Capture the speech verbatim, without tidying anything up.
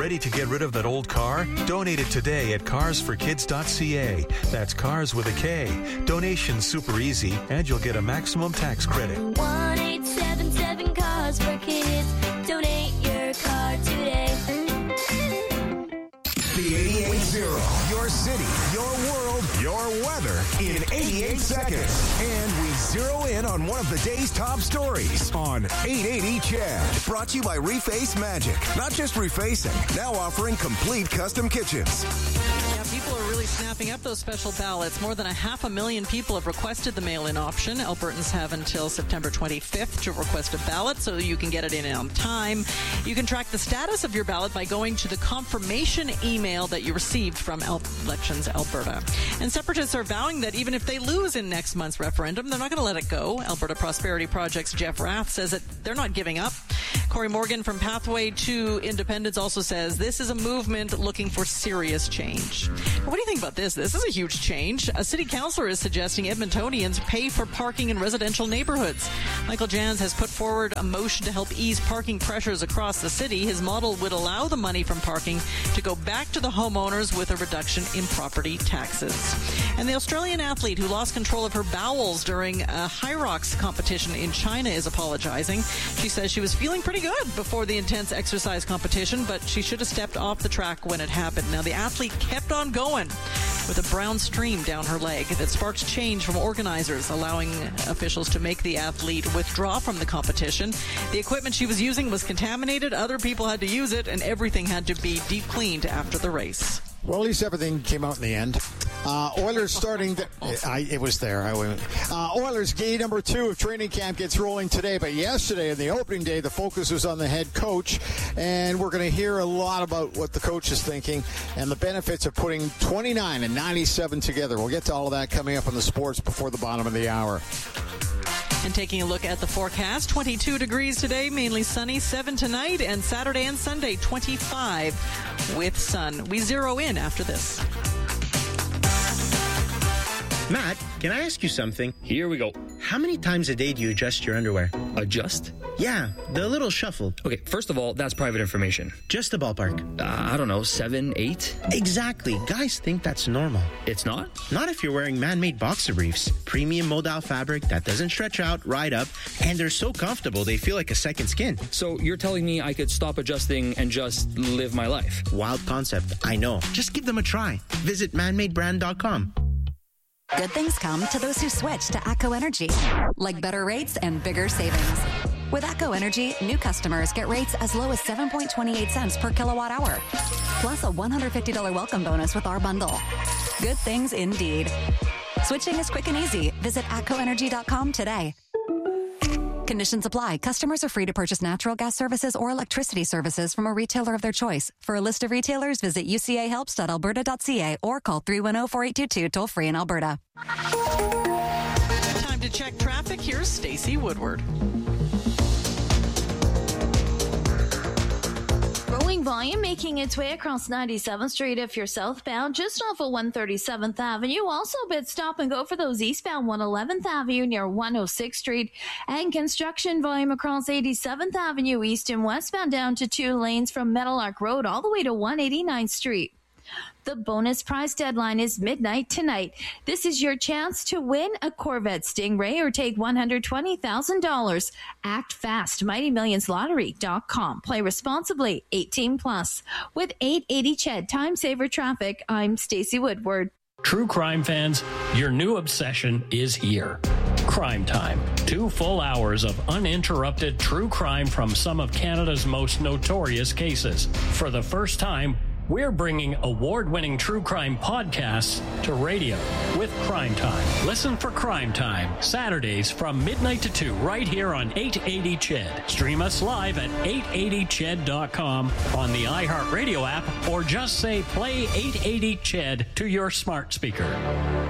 Ready to get rid of that old car? Donate it today at cars for kids dot c a. That's cars with a K. Donation's super easy, and you'll get a maximum tax credit. one eight seven seven Cars for Kids. Donate your car today. The eighty-eight zero. Your city, your world, your weather in eighty-eight seconds. And we zero in on one of the day's top stories on eight eighty C H E D. Brought to you by Reface Magic. Not just refacing, now offering complete custom kitchens. Yeah, people are really snapping up those special ballots. More than a half a million people have requested the mail-in option. Albertans have until September twenty-fifth to request a ballot so you can get it in on time. You can track the status of your ballot by going to the confirmation email that you received from Elections Alberta. And separatists are vowing that even if they lose in next month's referendum, they're not going to let it go. Alberta Prosperity Project's Jeff Rath says that they're not giving up. Corey Morgan from Pathway to Independence also says this is a movement looking for serious change. What do you think about this? This is a huge change. A city councillor is suggesting Edmontonians pay for parking in residential neighborhoods. Michael Jans has put forward a motion to help ease parking pressures across the city. His model would allow the money from parking to go back to the homeowners with a reduction in property taxes. And the Australian athlete who lost control of her bowels during a High Rocks competition in China is apologizing. She says she was feeling pretty good before the intense exercise competition, but she should have stepped off the track when it happened. Now, the athlete kept on going with a brown stream down her leg that sparked change from organizers, allowing officials to make the athlete withdraw from the competition. The equipment she was using was contaminated, other people had to use it, and everything had to be deep cleaned after the race. Well, at least everything came out in the end. Uh, Oilers starting... The, I, it was there. I went. Uh, Oilers day number two of training camp gets rolling today, but yesterday, on the opening day, the focus was on the head coach, and we're going to hear a lot about what the coach is thinking and the benefits of putting twenty-nine and ninety-seven together. We'll get to all of that coming up on the sports before the bottom of the hour. And taking a look at the forecast, twenty-two degrees today, mainly sunny, seven tonight, and Saturday and Sunday, twenty-five with sun. We zero in after this. Matt, can I ask you something? Here we go. How many times a day do you adjust your underwear? Adjust? Yeah, the little shuffle. Okay, first of all, that's private information. Just a ballpark. Uh, I don't know, seven, eight? Exactly. Guys think that's normal. It's not? Not if you're wearing man-made boxer briefs. Premium modal fabric that doesn't stretch out, ride up, and they're so comfortable they feel like a second skin. So you're telling me I could stop adjusting and just live my life? Wild concept, I know. Just give them a try. Visit man made brand dot com. Good things come to those who switch to ATCO Energy, like better rates and bigger savings. With ATCO Energy, new customers get rates as low as seven point two eight cents per kilowatt hour, plus a one hundred fifty dollars welcome bonus with our bundle. Good things indeed. Switching is quick and easy. Visit atco energy dot com today. Conditions apply. Customers are free to purchase natural gas services or electricity services from a retailer of their choice. For a list of retailers, visit u c a helps dot alberta dot c a or call three one zero, four eight two two, toll free in Alberta. Time to check traffic. Here's Stacey Woodward. Growing volume making its way across ninety-seventh Street if you're southbound, just off of one thirty-seventh Avenue. Also a bit stop and go for those eastbound one eleventh Avenue near one oh sixth Street. And construction volume across eighty-seventh Avenue east and westbound down to two lanes from Meadowlark Road all the way to one eighty-ninth Street. The bonus prize deadline is midnight tonight. This is your chance to win a Corvette Stingray or take one hundred twenty thousand dollars. Act fast. Mighty Millions Lottery dot com. Play responsibly. eighteen plus. With eight eighty C H E D Time Saver Traffic, I'm Stacey Woodward. True crime fans, your new obsession is here. Crime Time. Two full hours of uninterrupted true crime from some of Canada's most notorious cases. For the first time, we're bringing award-winning true crime podcasts to radio with Crime Time. Listen for Crime Time, Saturdays from midnight to two, right here on eight eighty C H E D. Stream us live at eight eighty C H E D dot com on the iHeartRadio app, or just say play eight eighty C H E D to your smart speaker.